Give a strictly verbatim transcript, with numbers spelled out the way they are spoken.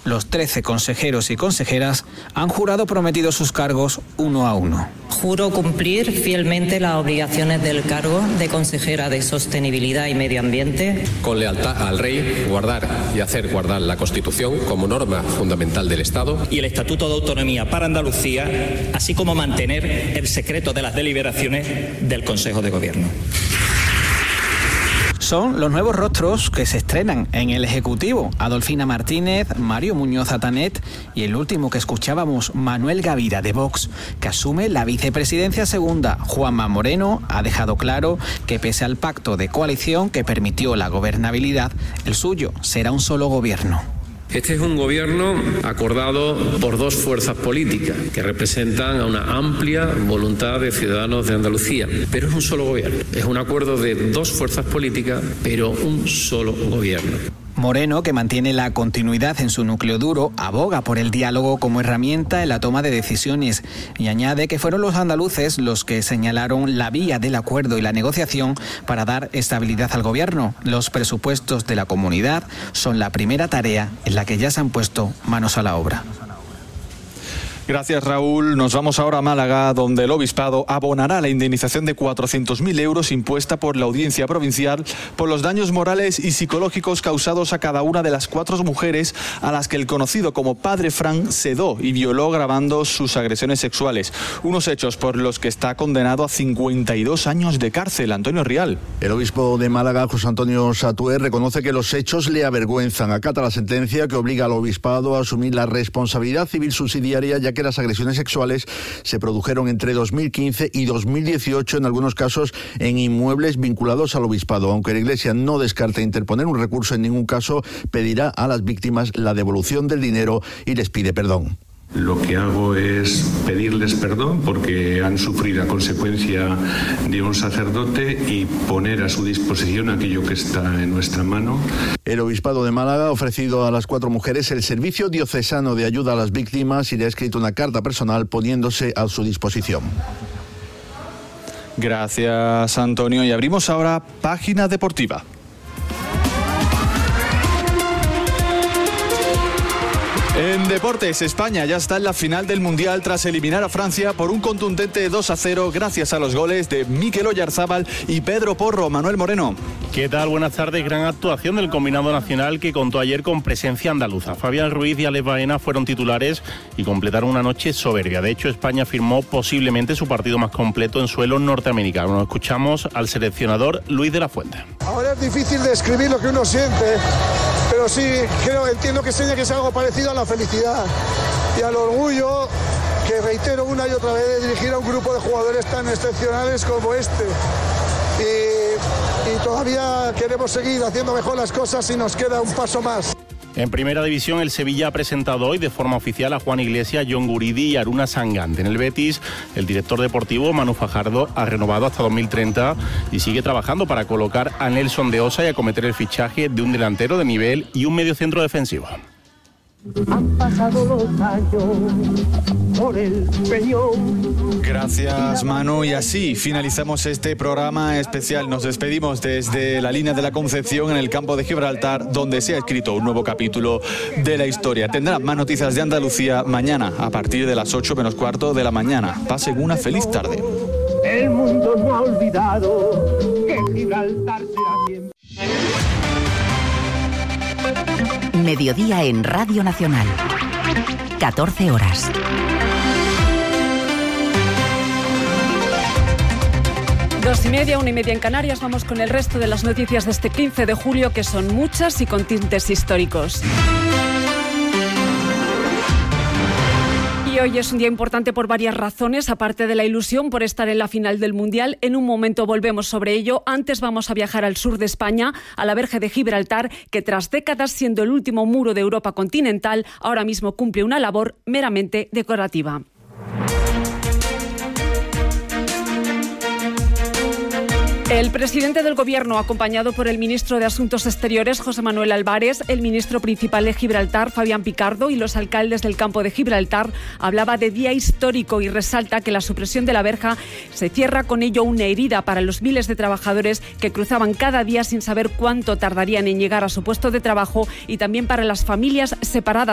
Los trece consejeros y consejeras han jurado prometido sus cargos uno a uno. Juro cumplir fielmente las obligaciones del cargo de consejera de Sostenibilidad y Medio Ambiente. Con lealtad al Rey, guardar y hacer guardar la Constitución como norma fundamental del Estado. Y el Estatuto de Autonomía para Andalucía, así como mantener el secreto de las deliberaciones del Consejo de Gobierno. Son los nuevos rostros que se estrenan en el Ejecutivo. Adolfina Martínez, Mario Muñoz Atanet y el último que escuchábamos, Manuel Gavira de Vox, que asume la vicepresidencia segunda. Juanma Moreno ha dejado claro que pese al pacto de coalición que permitió la gobernabilidad, el suyo será un solo gobierno. Este es un gobierno acordado por dos fuerzas políticas que representan a una amplia voluntad de ciudadanos de Andalucía, pero es un solo gobierno. Es un acuerdo de dos fuerzas políticas, pero un solo gobierno. Moreno, que mantiene la continuidad en su núcleo duro, aboga por el diálogo como herramienta en la toma de decisiones y añade que fueron los andaluces los que señalaron la vía del acuerdo y la negociación para dar estabilidad al gobierno. Los presupuestos de la comunidad son la primera tarea en la que ya se han puesto manos a la obra. Gracias, Raúl. Nos vamos ahora a Málaga, donde el Obispado abonará la indemnización de cuatrocientos mil euros impuesta por la Audiencia Provincial por los daños morales y psicológicos causados a cada una de las cuatro mujeres a las que el conocido como Padre Fran sedó y violó grabando sus agresiones sexuales. Unos hechos por los que está condenado a cincuenta y dos años de cárcel. Antonio Rial. El obispo de Málaga, José Antonio Satué, reconoce que los hechos le avergüenzan. Acata la sentencia que obliga al Obispado a asumir la responsabilidad civil subsidiaria, ya que las agresiones sexuales se produjeron entre dos mil quince y dos mil dieciocho, en algunos casos en inmuebles vinculados al Obispado. Aunque la Iglesia no descarta interponer un recurso, en ningún caso pedirá a las víctimas la devolución del dinero y les pide perdón. Lo que hago es pedirles perdón porque han sufrido a consecuencia de un sacerdote y poner a su disposición aquello que está en nuestra mano. El Obispado de Málaga ha ofrecido a las cuatro mujeres el servicio diocesano de ayuda a las víctimas y le ha escrito una carta personal poniéndose a su disposición. Gracias, Antonio. Y abrimos ahora Página Deportiva. En deportes, España ya está en la final del Mundial tras eliminar a Francia por un contundente dos a cero gracias a los goles de Mikel Oyarzábal y Pedro Porro. Manuel Moreno. ¿Qué tal? Buenas tardes. Gran actuación del combinado nacional que contó ayer con presencia andaluza. Fabián Ruiz y Alex Baena fueron titulares y completaron una noche soberbia. De hecho, España firmó posiblemente su partido más completo en suelo norteamericano. Nos escuchamos al seleccionador Luis de la Fuente. Ahora es difícil describir lo que uno siente, pero sí creo, entiendo que seña que es algo parecido a la felicidad y al orgullo que reitero una y otra vez de dirigir a un grupo de jugadores tan excepcionales como este. Y, y todavía queremos seguir haciendo mejor las cosas y nos queda un paso más. En Primera División, el Sevilla ha presentado hoy de forma oficial a Juan Iglesias, John Guridi y Aruna Sangante. En el Betis, el director deportivo Manu Fajardo ha renovado hasta dos mil treinta y sigue trabajando para colocar a Nelson de Osa y acometer el fichaje de un delantero de nivel y un mediocentro defensivo. Han pasado los años por el peñón. Gracias, Manu. Y así finalizamos este programa especial. Nos despedimos desde la línea de la Concepción en el campo de Gibraltar, donde se ha escrito un nuevo capítulo de la historia. Tendrán más noticias de Andalucía mañana a partir de las ocho menos cuarto de la mañana. Pasen una feliz tarde. El mundo no ha olvidado que Gibraltar será bien. Mediodía en Radio Nacional. catorce horas. Dos y media, una y media en Canarias. Vamos con el resto de las noticias de este quince de julio, que son muchas y con tintes históricos. Y hoy es un día importante por varias razones, aparte de la ilusión por estar en la final del Mundial. En un momento volvemos sobre ello. Antes vamos a viajar al sur de España, a la Verge de Gibraltar, que tras décadas siendo el último muro de Europa continental, ahora mismo cumple una labor meramente decorativa. El presidente del Gobierno, acompañado por el ministro de Asuntos Exteriores, José Manuel Álvarez, el ministro principal de Gibraltar, Fabián Picardo, y los alcaldes del campo de Gibraltar, hablaba de día histórico y resalta que la supresión de la verja se cierra con ello una herida para los miles de trabajadores que cruzaban cada día sin saber cuánto tardarían en llegar a su puesto de trabajo, y también para las familias separadas